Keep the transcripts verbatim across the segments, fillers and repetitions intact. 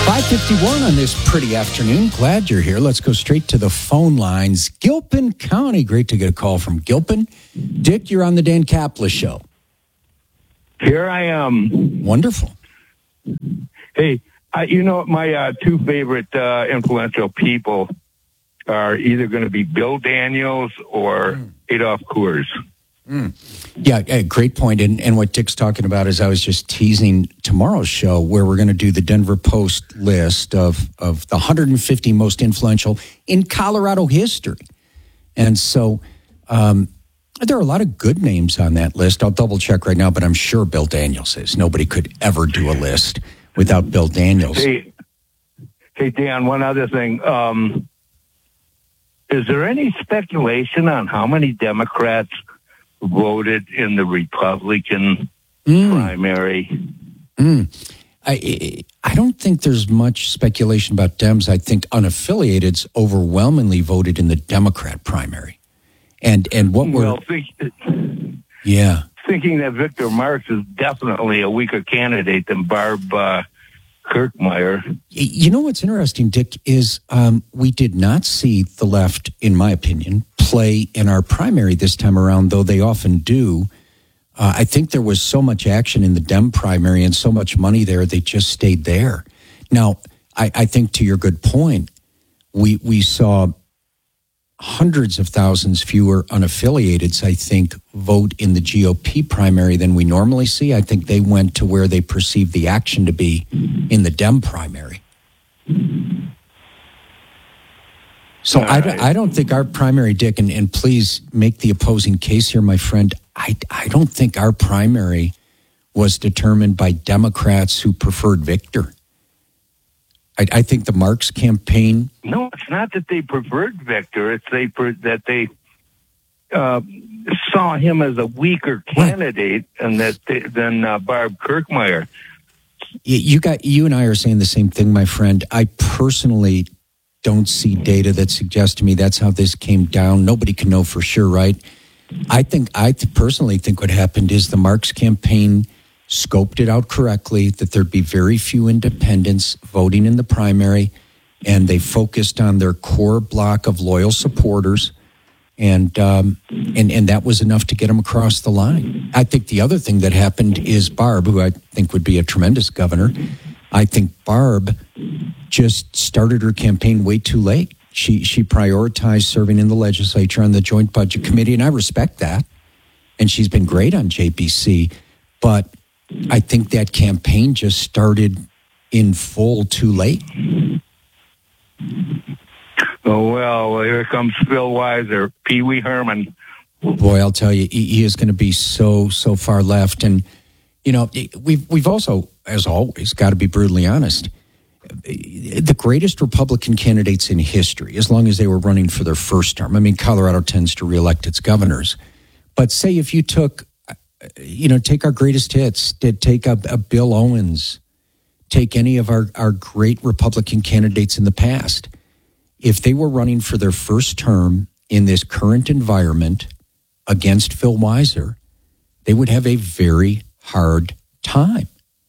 five fifty-one on this pretty afternoon. Glad you're here. Let's go straight to the phone lines. Gilpin County. Great to get a call from Gilpin. Dick, you're on the Dan Kaplan Show. Here I am. Wonderful. Hey, I, you know, my uh, two favorite uh, influential people are either going to be Bill Daniels or mm. Adolph Coors. Mm. Yeah, a great point. And, and what Dick's talking about is I was just teasing tomorrow's show where we're going to do the Denver Post list of, of the one hundred fifty most influential in Colorado history. And so um, there are a lot of good names on that list. I'll double check right now, but I'm sure Bill Daniels is. Nobody could ever do a list without Bill Daniels. Hey, hey Dan, one other thing. Um, is there any speculation on how many Democrats voted in the Republican mm. primary? Mm. I I don't think there's much speculation about Dems. I think unaffiliateds overwhelmingly voted in the Democrat primary. And and what we're... Well, think, yeah. thinking that Victor Marx is definitely a weaker candidate than Barb uh, Kirkmeyer. You know what's interesting, Dick, is um, we did not see the left, in my opinion, play in our primary this time around, though they often do. Uh, I think there was so much action in the Dem primary and so much money there, they just stayed there. Now, I, I think to your good point, we we saw hundreds of thousands fewer unaffiliateds, I think, vote in the G O P primary than we normally see. I think they went to where they perceived the action to be in the Dem primary. So I, right. I don't think our primary, Dick, and, and please make the opposing case here, my friend, I, I don't think our primary was determined by Democrats who preferred Victor. I, I think the Marx campaign... No, it's not that they preferred Victor. It's they that they uh, saw him as a weaker candidate right. and that they, than uh, Barb Kirkmeyer. You got you and I are saying the same thing, my friend. I personally don't see data that suggests to me that's how this came down. Nobody can know for sure, right? I think I personally think what happened is the Marx campaign scoped it out correctly, that there'd be very few independents voting in the primary, and they focused on their core block of loyal supporters, and um, and and that was enough to get them across the line. I think the other thing that happened is Barb, who I think would be a tremendous governor, I think Barb just started her campaign way too late. She she prioritized serving in the legislature on the Joint Budget Committee, and I respect that, and she's been great on J B C, but I think that campaign just started in full too late. Oh, well, here comes Phil Weiser, Pee Wee Herman. Boy, I'll tell you, he is going to be so, so far left. And, you know, we've, we've also, as always, got to be brutally honest. The greatest Republican candidates in history, as long as they were running for their first term. I mean, Colorado tends to reelect its governors. But say if you took, you know, take our greatest hits, take a, a Bill Owens, take any of our, our great Republican candidates in the past. If they were running for their first term in this current environment against Phil Weiser, they would have a very hard time.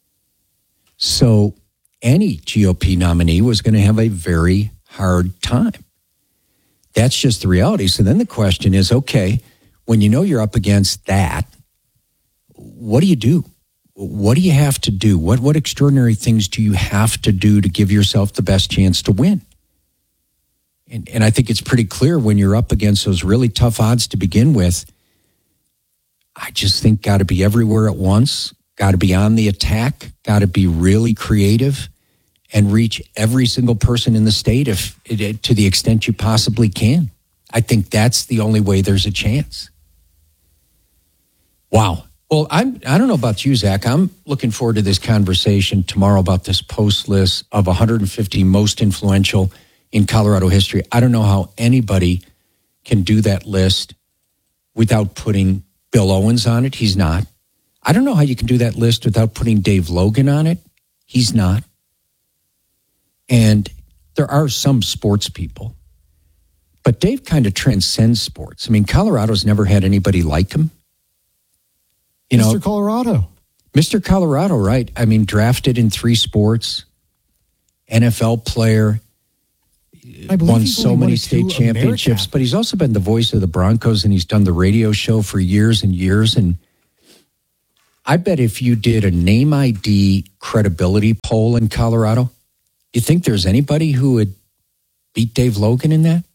So any G O P nominee was going to have a very hard time. That's just the reality. So then the question is, okay, when you know you're up against that, what do you do? What do you have to do? What what extraordinary things do you have to do to give yourself the best chance to win? And, and I think it's pretty clear when you're up against those really tough odds to begin with, I just think got to be everywhere at once, got to be on the attack, got to be really creative, and reach every single person in the state if to the extent you possibly can. I think that's the only way there's a chance. Wow. Well, I'm, I don't know about you, Zach. I'm looking forward to this conversation tomorrow about this post list of one hundred fifty most influential in Colorado history. I don't know how anybody can do that list without putting Bill Owens on it. He's not. I don't know how you can do that list without putting Dave Logan on it. He's not. And there are some sports people, but Dave kind of transcends sports. I mean, Colorado's never had anybody like him. You know, Mister Colorado. Mister Colorado, right? I mean, drafted in three sports. N F L player, won so many state championships, but he's also been the voice of the Broncos, and he's done the radio show for years and years. And I bet if you did a name I D credibility poll in Colorado, you think there's anybody who would beat Dave Logan in that?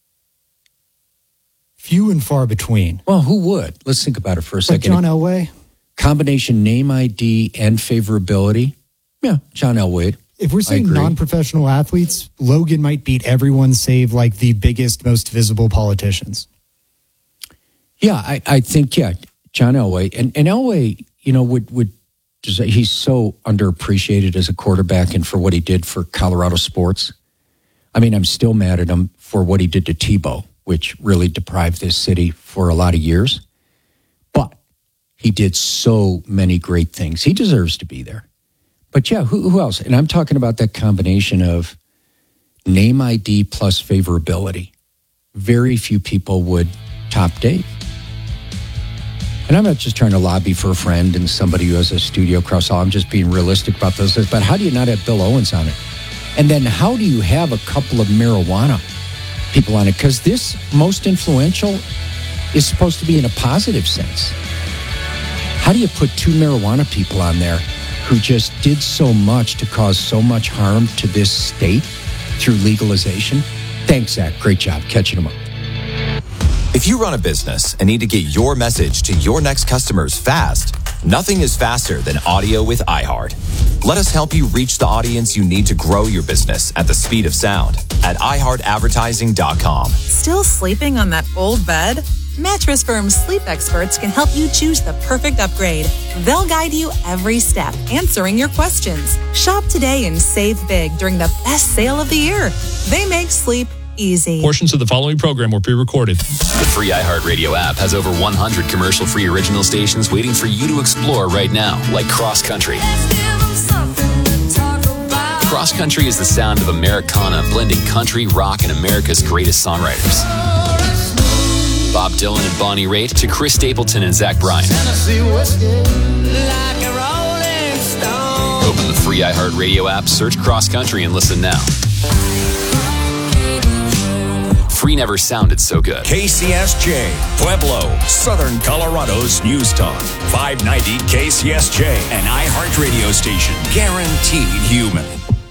Few and far between. Well, who would? Let's think about it for a second. Like John Elway? Combination name I D and favorability. Yeah, John Elway. If we're saying non-professional athletes, Logan might beat everyone save like the biggest, most visible politicians. Yeah, I, I think, yeah, John Elway. And, and Elway, you know, would, would he's so underappreciated as a quarterback and for what he did for Colorado sports. I mean, I'm still mad at him for what he did to Tebow, which really deprived this city for a lot of years. But he did so many great things. He deserves to be there. But yeah, who, who else? And I'm talking about that combination of name I D plus favorability. Very few people would top Dave. And I'm not just trying to lobby for a friend and somebody who has a studio across all. I'm just being realistic about those things. But how do you not have Bill Owens on it? And then how do you have a couple of marijuana people on it? Because this most influential is supposed to be in a positive sense. How do you put two marijuana people on there who just did so much to cause so much harm to this state through legalization? Thanks, Zach. Great job catching them up. If you run a business and need to get your message to your next customers fast, nothing is faster than audio with iHeart. Let us help you reach the audience you need to grow your business at the speed of sound at i heart advertising dot com. Still sleeping on that old bed? Mattress Firm's sleep experts can help you choose the perfect upgrade. They'll guide you every step, answering your questions. Shop today and save big during the best sale of the year. They make sleep easy. Portions of the following program were pre-recorded. The free iHeartRadio app has over one hundred commercial-free original stations waiting for you to explore right now, like Cross Country. Cross Country is the sound of Americana, blending country, rock, and America's greatest songwriters. Bob Dylan and Bonnie Raitt to Chris Stapleton and Zach Bryan. Open the free iHeartRadio app, search Cross Country, and listen now. Free never sounded so good. K C S J, Pueblo, Southern Colorado's News Talk. five ninety K C S J, an iHeart radio station. Guaranteed human.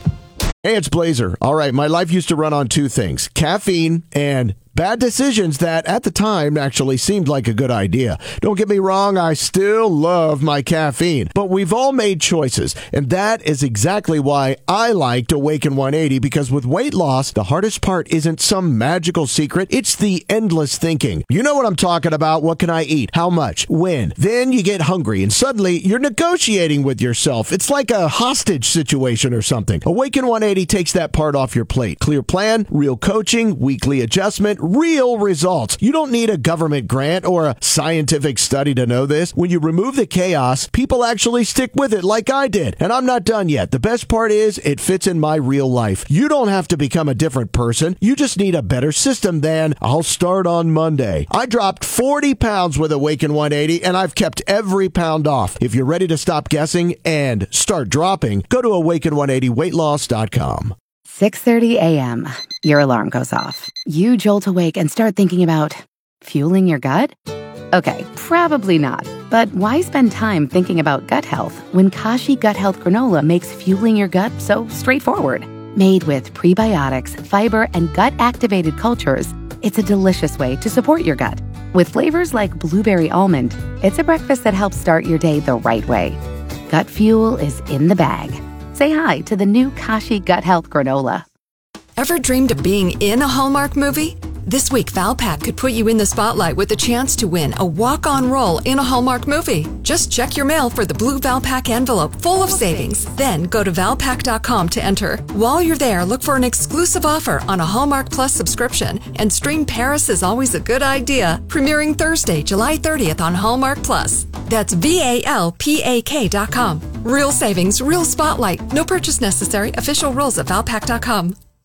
Hey, it's Blazer. All right, my life used to run on two things, caffeine and bad decisions that at the time actually seemed like a good idea. Don't get me wrong, I still love my caffeine, but we've all made choices, and that is exactly why I liked Awaken one eighty, because with weight loss, the hardest part isn't some magical secret, it's the endless thinking. You know what I'm talking about. What can I eat? How much? When? Then you get hungry, and suddenly you're negotiating with yourself. It's like a hostage situation or something. Awaken one eighty takes that part off your plate. Clear plan, real coaching, weekly adjustment, real results. You don't need a government grant or a scientific study to know this. When you remove the chaos, people actually stick with it like I did. And I'm not done yet. The best part is it fits in my real life. You don't have to become a different person. You just need a better system than I'll start on Monday. I dropped forty pounds with Awaken one eighty, and I've kept every pound off. If you're ready to stop guessing and start dropping, go to awaken one eighty weight loss dot com. six thirty a.m. Your alarm goes off. You jolt awake and start thinking about fueling your gut? Okay, probably not. But why spend time thinking about gut health when Kashi Gut Health Granola makes fueling your gut so straightforward? Made with prebiotics, fiber, and gut-activated cultures, it's a delicious way to support your gut. With flavors like blueberry almond, it's a breakfast that helps start your day the right way. Gut fuel is in the bag. Say hi to the new Kashi Gut Health Granola. Ever dreamed of being in a Hallmark movie? This week, Valpak could put you in the spotlight with a chance to win a walk-on role in a Hallmark movie. Just check your mail for the blue Valpak envelope full of savings. Then go to valpak dot com to enter. While you're there, look for an exclusive offer on a Hallmark Plus subscription and stream Paris is Always a Good Idea, premiering Thursday, July thirtieth on Hallmark Plus. That's V A L P A K dot com. Real savings, real spotlight. No purchase necessary. Official rules at valpak dot com.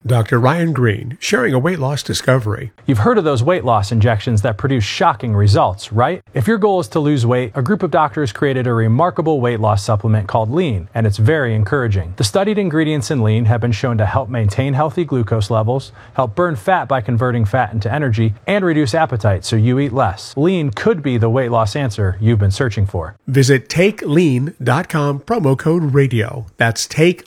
Doctor Ryan Green, sharing a weight loss discovery. You've heard of those weight loss injections that produce shocking results, right? If your goal is to lose weight, a group of doctors created a remarkable weight loss supplement called Lean, and it's very encouraging. The studied ingredients in Lean have been shown to help maintain healthy glucose levels, help burn fat by converting fat into energy, and reduce appetite so you eat less. Lean could be the weight loss answer you've been searching for. Visit take lean dot com, promo code radio. That's take